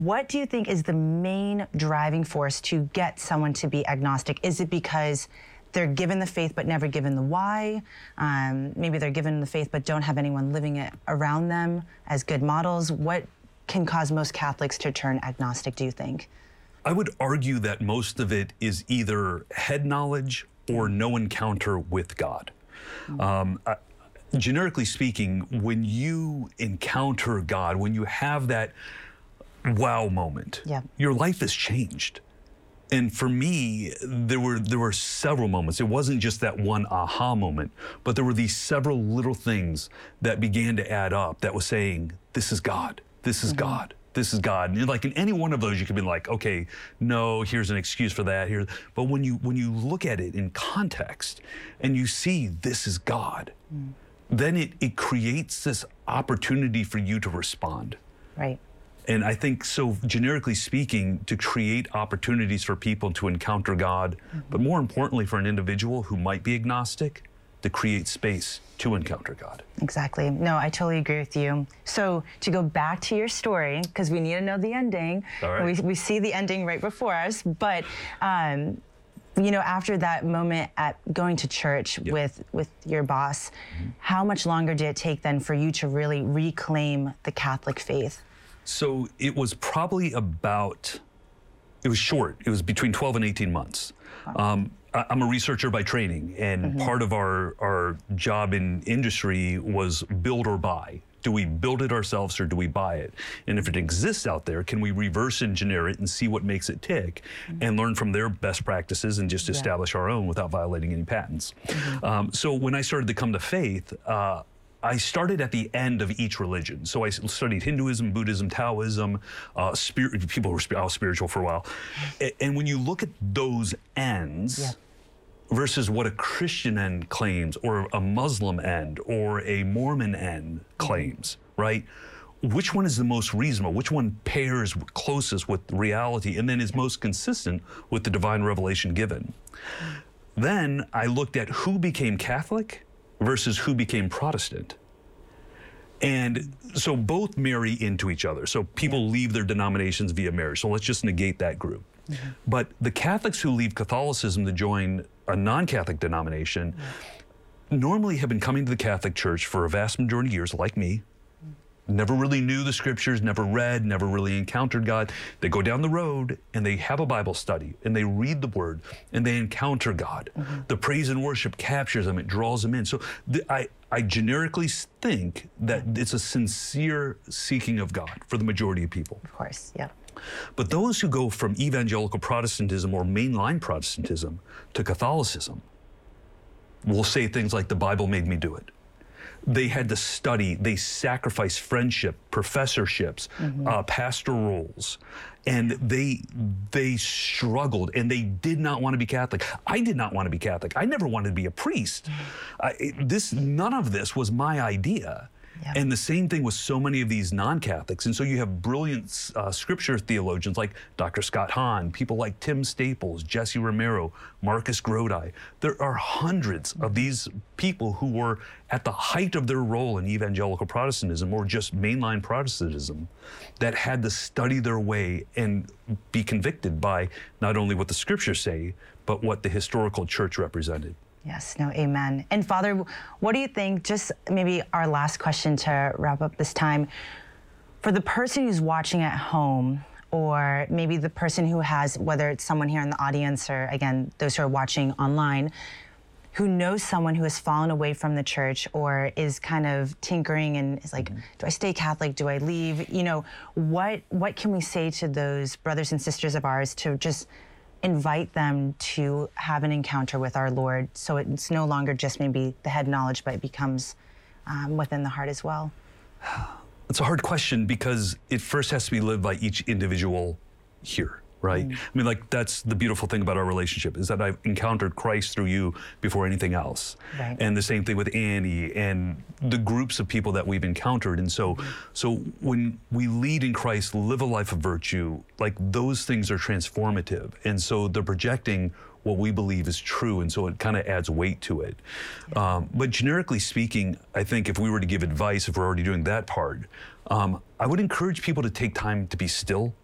What do you think is the main driving force to get someone to be agnostic? Is it because they're given the faith but never given the why? Maybe they're given the faith but don't have anyone living it around them as good models. What can cause most Catholics to turn agnostic, do you think? I would argue that most of it is either head knowledge or no encounter with God. Generically speaking, when you encounter God, when you have that wow moment, your life has changed. And for me, there were several moments. It wasn't just that one aha moment, but there were these several little things that began to add up that was saying, this is God, this is God, this is God. And like in any one of those, you could be like, okay, no, here's an excuse for that. But when you look at it in context and you see this is God, then it creates this opportunity for you to respond. Right. And I think, so generically speaking, to create opportunities for people to encounter God, but more importantly for an individual who might be agnostic, to create space to encounter God. Exactly. No, I totally agree with you. So to go back to your story, because we need to know the ending. All right. We see the ending right before us, but you know, after that moment at going to church with your boss, how much longer did it take then for you to really reclaim the Catholic faith? So it was probably it was short. It was between 12 and 18 months. I'm a researcher by training, and part of our job in industry was build or buy. Do we build it ourselves or do we buy it? And if it exists out there, can we reverse engineer it and see what makes it tick and learn from their best practices and just establish our own without violating any patents? So when I started to come to faith, I started at the end of each religion. So I studied Hinduism, Buddhism, Taoism, people were all spiritual for a while. And when you look at those ends, versus what a Christian end claims, or a Muslim end, or a Mormon end claims, right? Which one is the most reasonable? Which one pairs closest with reality and then is most consistent with the divine revelation given? Then I looked at who became Catholic versus who became Protestant. And so both marry into each other. So people leave their denominations via marriage. So let's just negate that group. But the Catholics who leave Catholicism to join a non-Catholic denomination normally have been coming to the Catholic Church for a vast majority of years, like me. Never really knew the scriptures, never read, never really encountered God. They go down the road and they have a Bible study and they read the Word and they encounter God. The praise and worship captures them, it draws them in. So I generically think that it's a sincere seeking of God for the majority of people. Of course, yeah. But those who go from evangelical Protestantism or mainline Protestantism to Catholicism will say things like, the Bible made me do it. They had to study, they sacrificed friendship, professorships, pastor roles, and they struggled and they did not want to be Catholic. I did not want to be Catholic. I never wanted to be a priest. None of this was my idea. And the same thing with so many of these non-Catholics. And so you have brilliant scripture theologians like Dr. Scott Hahn, people like Tim Staples, Jesse Romero, Marcus Grodi. There are hundreds of these people who were at the height of their role in evangelical Protestantism or just mainline Protestantism that had to study their way and be convicted by not only what the scriptures say, but what the historical church represented. Yes, no, amen. And Father, what do you think, just maybe our last question to wrap up this time, for the person who's watching at home, or maybe the person who has, whether it's someone here in the audience or again, those who are watching online, who knows someone who has fallen away from the church or is kind of tinkering and is like, do I stay Catholic? Do I leave? You know, what can we say to those brothers and sisters of ours to just invite them to have an encounter with our Lord, so it's no longer just maybe the head knowledge, but it becomes within the heart as well? It's a hard question because it first has to be lived by each individual here, right? I mean, like, that's the beautiful thing about our relationship, is that I've encountered Christ through you before anything else. And the same thing with Annie and the groups of people that we've encountered. And so when we lead in Christ, live a life of virtue, like, those things are transformative. And so they're projecting what we believe is true, and so it kind of adds weight to it. But generically speaking, I think if we were to give advice, if we're already doing that part, I would encourage people to take time to be still